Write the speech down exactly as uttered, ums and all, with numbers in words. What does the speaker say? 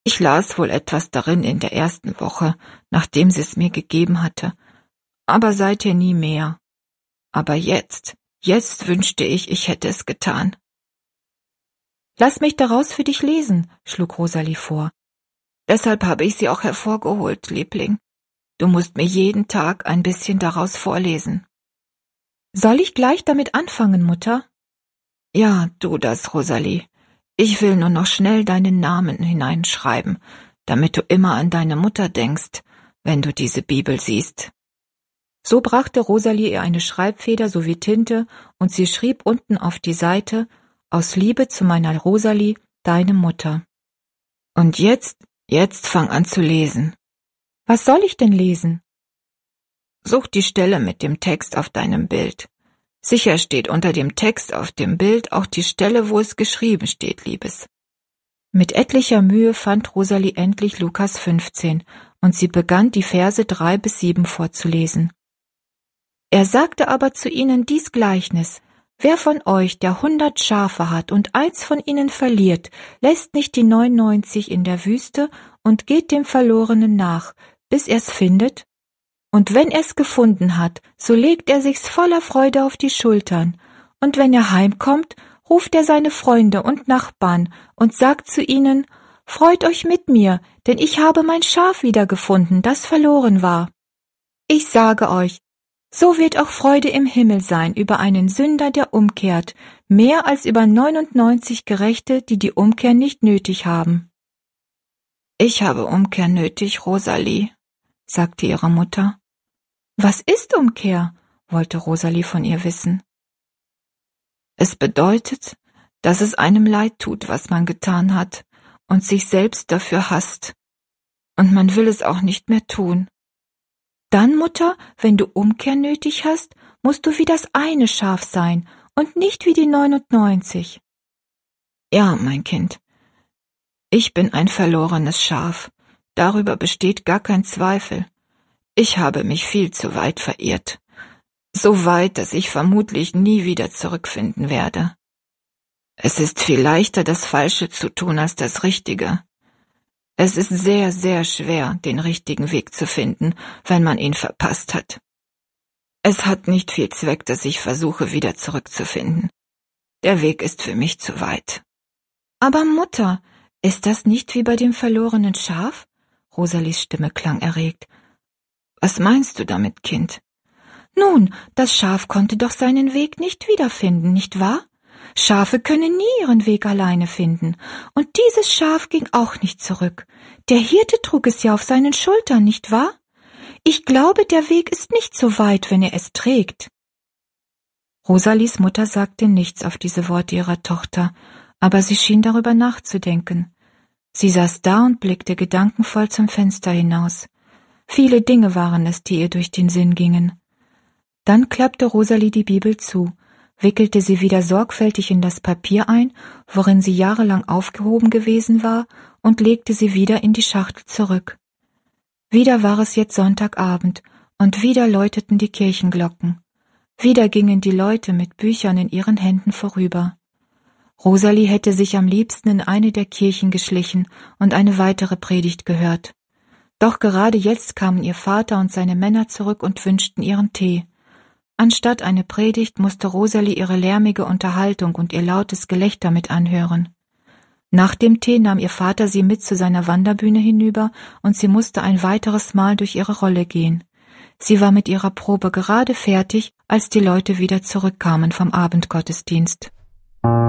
Ich las wohl etwas darin in der ersten Woche, nachdem sie es mir gegeben hatte, aber seither nie mehr. Aber jetzt, jetzt wünschte ich, ich hätte es getan. »Lass mich daraus für dich lesen«, schlug Rosalie vor. »Deshalb habe ich sie auch hervorgeholt, Liebling. Du musst mir jeden Tag ein bisschen daraus vorlesen.« »Soll ich gleich damit anfangen, Mutter?« »Ja, tu das, Rosalie. Ich will nur noch schnell deinen Namen hineinschreiben, damit du immer an deine Mutter denkst, wenn du diese Bibel siehst.« So brachte Rosalie ihr eine Schreibfeder sowie Tinte, und sie schrieb unten auf die Seite: »Aus Liebe zu meiner Rosalie, deine Mutter.« »Und jetzt, jetzt fang an zu lesen.« »Was soll ich denn lesen?« »Such die Stelle mit dem Text auf deinem Bild. Sicher steht unter dem Text auf dem Bild auch die Stelle, wo es geschrieben steht, Liebes.« Mit etlicher Mühe fand Rosalie endlich Lukas fünfzehn, und sie begann, die Verse drei bis sieben vorzulesen. »Er sagte aber zu ihnen dies Gleichnis: Wer von euch, der hundert Schafe hat und eins von ihnen verliert, lässt nicht die neunundneunzig in der Wüste und geht dem Verlorenen nach, bis er's findet? Und wenn er's gefunden hat, so legt er sich's voller Freude auf die Schultern. Und wenn er heimkommt, ruft er seine Freunde und Nachbarn und sagt zu ihnen: Freut euch mit mir, denn ich habe mein Schaf wiedergefunden, das verloren war. Ich sage euch, so wird auch Freude im Himmel sein über einen Sünder, der umkehrt, mehr als über neunundneunzig Gerechte, die die Umkehr nicht nötig haben.« »Ich habe Umkehr nötig, Rosalie«, sagte ihre Mutter. »Was ist Umkehr?« wollte Rosalie von ihr wissen. »Es bedeutet, dass es einem leid tut, was man getan hat, und sich selbst dafür hasst. Und man will es auch nicht mehr tun.« »Dann, Mutter, wenn du Umkehr nötig hast, musst du wie das eine Schaf sein und nicht wie die neunundneunzig.« »Ja, mein Kind, ich bin ein verlorenes Schaf, darüber besteht gar kein Zweifel. Ich habe mich viel zu weit verirrt, so weit, dass ich vermutlich nie wieder zurückfinden werde. Es ist viel leichter, das Falsche zu tun, als das Richtige. Es ist sehr, sehr schwer, den richtigen Weg zu finden, wenn man ihn verpasst hat. Es hat nicht viel Zweck, dass ich versuche, wieder zurückzufinden. Der Weg ist für mich zu weit.« »Aber Mutter, ist das nicht wie bei dem verlorenen Schaf?« Rosalies Stimme klang erregt. »Was meinst du damit, Kind?« »Nun, das Schaf konnte doch seinen Weg nicht wiederfinden, nicht wahr? Schafe können nie ihren Weg alleine finden. Und dieses Schaf ging auch nicht zurück. Der Hirte trug es ja auf seinen Schultern, nicht wahr? Ich glaube, der Weg ist nicht so weit, wenn er es trägt.« Rosalies Mutter sagte nichts auf diese Worte ihrer Tochter, aber sie schien darüber nachzudenken. Sie saß da und blickte gedankenvoll zum Fenster hinaus. Viele Dinge waren es, die ihr durch den Sinn gingen. Dann klappte Rosalie die Bibel zu, wickelte sie wieder sorgfältig in das Papier ein, worin sie jahrelang aufgehoben gewesen war, und legte sie wieder in die Schachtel zurück. Wieder war es jetzt Sonntagabend, und wieder läuteten die Kirchenglocken. Wieder gingen die Leute mit Büchern in ihren Händen vorüber. Rosalie hätte sich am liebsten in eine der Kirchen geschlichen und eine weitere Predigt gehört. Doch gerade jetzt kamen ihr Vater und seine Männer zurück und wünschten ihren Tee. Anstatt eine Predigt musste Rosalie ihre lärmige Unterhaltung und ihr lautes Gelächter mit anhören. Nach dem Tee nahm ihr Vater sie mit zu seiner Wanderbühne hinüber, und sie musste ein weiteres Mal durch ihre Rolle gehen. Sie war mit ihrer Probe gerade fertig, als die Leute wieder zurückkamen vom Abendgottesdienst.